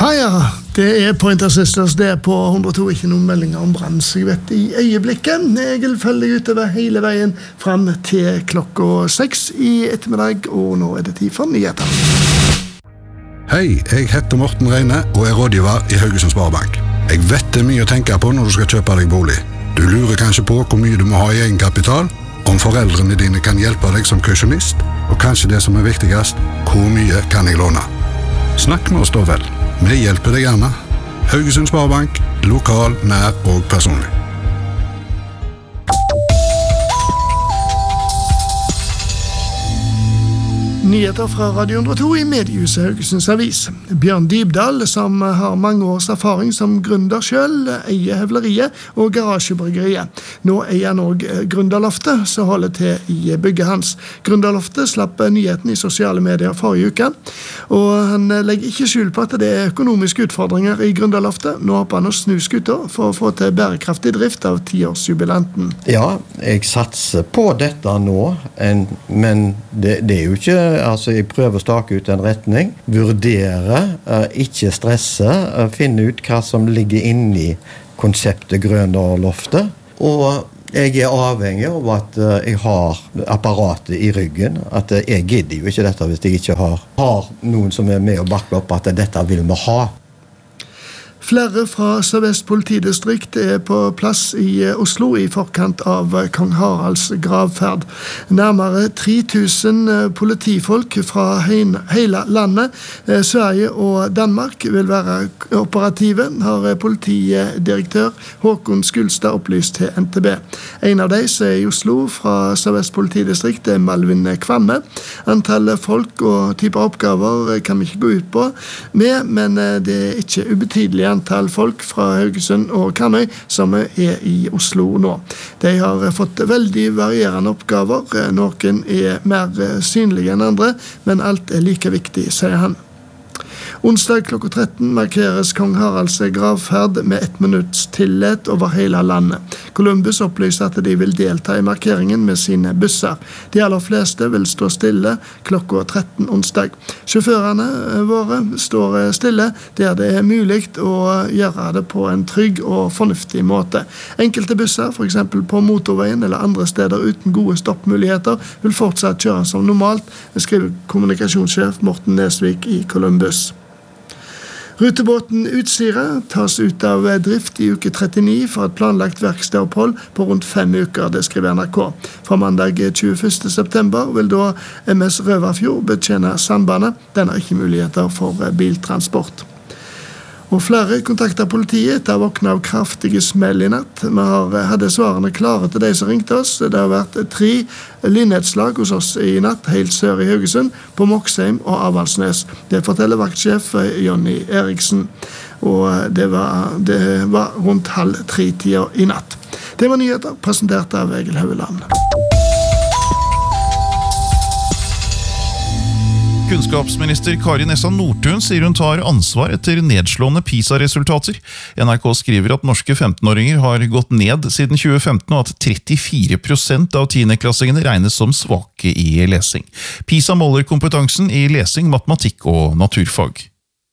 Fire, det Pointer Sisters, det på 102, ikke noen meldinger om brann, så jeg vet i øyeblikket. Jeg følger utover hele veien frem til klokka 6 i ettermiddag, og nå det tid for nyheter. Hei, jeg heter Morten Reine og rådgiver i Haugesund Sparebank. Jeg vet det mye å tenke på når du skal kjøpe deg bolig. Du lurer kanskje på hvor mye du må ha i egenkapital, om foreldrene dine kan hjelpe deg som kausjonist, og kanskje det som viktigst, hvor mye kan jeg låne? Snakk med oss da vel. Vi hjelper deg gjerne. Haugesund Sparebank, lokal, nær og personlig. Nyheter fra Radio 102 i mediehuset Haugesunds Avis. Bjørn Dybdahl, som har mange års erfaring som gründer selv, eier høvleriet og garasjebryggeriet. Nå eier han også Gründerloftet, som holder til i bygget hans. Gründerloftet slapp nyheten i sosiale medier forrige uke, og han legger ikke skjul på at det økonomiske utfordringer i Gründerloftet. Nå håper han å snu skuta for å få til bærekraftig drift av 10-årsjubilanten. Ja, jeg satser på dette nå, men det jo ikke. Altså, jeg prøver å stake ut en retning, vurdere, ikke stresse, finne ut hva som ligger inne i konseptet Gründerloftet, og jeg avhengig av at jeg har apparatet i ryggen, at jeg gidder jo ikke dette hvis jeg ikke har noen som med å bakke opp at dette vil vi ha. Flere fra Sør-Vest politidistrikt på plass i Oslo i forkant av Kong Haralds gravferd. Nærmere 3000 politifolk fra hele landet, Sverige og Danmark, vil være operative, har politidirektør Håkon Skulstad opplyst til NTB. En av de som i Oslo fra Sør-Vest politidistrikt Malvin Kvamme. Antallet folk og typer oppgaver kan vi ikke gå ut på med, men det ikke ubetydelig antall folk fra Haugesund og Karmøy som i Oslo nå. De har fått veldig varierende oppgaver. Noen mer synlige enn andre, men alt like viktig, sier han. Onsdag klokka 13 markeres Kong Haralds gravferd med 1 minutts tillet over hele landet. Columbus opplyser at de vil delta i markeringen med sine busser. De aller fleste vil stå stille klokka 13 onsdag. Sjåførene våre står stille der det mulig å gjøre det på en trygg og fornuftig måte. Enkelte busser, for eksempel på motorveien eller andre steder uten gode stoppmuligheter, vil fortsatt kjøre som normalt, skriver kommunikasjonssjef Morten Nesvik i Columbus. Rutebåten Utsira tas ut av drift i uke 39 for et planlagt verkstedopphold på rundt 5 uker, det skriver NRK. Fra mandag 21. september vil da MS Røverfjord betjene Sandbandet. Den har ikke muligheter for biltransport. Og flere kontakter politiet etter å våkne av kraftige smell i natt. Vi hadde svarene klare til de som ringte oss. Det har vært 3 lynnedslag hos oss i natt, helt sør i Haugesund, på Moksheim og Avaldsnes. Det forteller vaktsjef Jonny Eriksen. Og det var rundt 2:30 i natt. Det var nyheter presentert av Egil Haueland. Kunnskapsminister Kari Nessa Nordtun sier hun tar ansvar etter nedslående PISA-resultater. NRK skriver at norske 15-åringer har gått ned siden 2015, og at 34% av 10-klassingene regnes som svake i lesing. PISA måler kompetansen i lesing, matematikk og naturfag.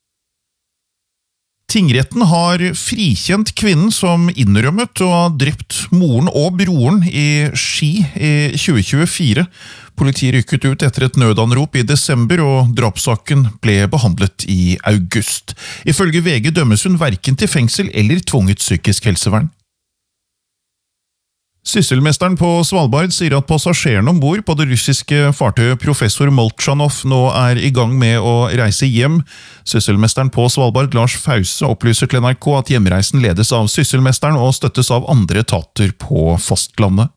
Tingretten har frikjent kvinnen som innrømmet å ha drept moren og broren i Ski i 2024. Politiet rykket ut etter et nødanrop i desember, og drapssaken ble behandlet i august. Ifølge VG dømmes hun hverken til fengsel eller tvunget psykisk helsevern. Sysselmesteren på Svalbard sier at passasjerene ombord på det russiske fartøyet Professor Molchanov nå i gang med å reise hjem. Sysselmesteren på Svalbard, Lars Fause, opplyser til NRK at hjemreisen ledes av sysselmesteren og støttes av andre etater på fastlandet.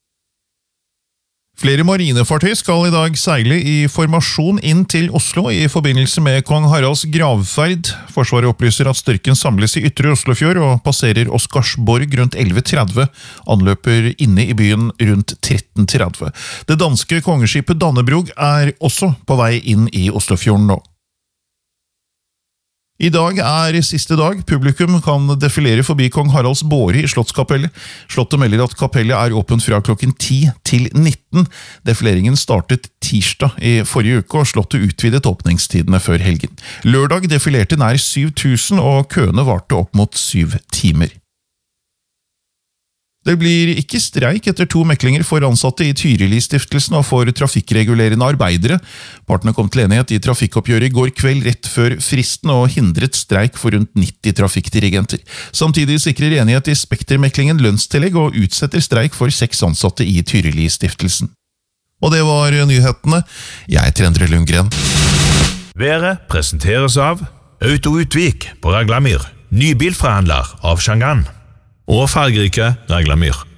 Flere marinefartøy skal i dag seile i formasjon inn til Oslo i forbindelse med Kong Haralds gravferd. Forsvaret opplyser at styrken samles i Ytre Oslofjord og passerer Oscarsborg rundt 11:30, anløper inne i byen rundt 13:30. Det danske kongeskipet Dannebrog også på vei inn i Oslofjorden nå. I dag siste dag. Publikum kan defilere forbi Kong Haralds båre i Slottskapellet. Slottet melder at kapellet åpent fra klokken 10 til 19. Defileringen startet tirsdag i forrige uke, og Slottet utvidet åpningstidene før helgen. Lørdag defilerte nær 7000, og køene varte opp mot 7 timer. Det blir ikke streik etter 2 meklinger for ansatte i Tyrili-stiftelsen og for trafikkregulerende arbeidere. Partene kom til enighet i trafikkoppgjøret i går kveld rett før fristen og hindret streik for rundt 90 trafikkdirigenter. Samtidig sikrer enighet i Spektermeklingen lønnstillegg og utsetter streik for 6 ansatte i Tyrili-stiftelsen. Og det var nyhetene. Jeg heter Endre Lundgren. Været presenteres av Auto Utvik på Raglamyr, ny bilforhandler av Chang'an og fargerike Raglamyr.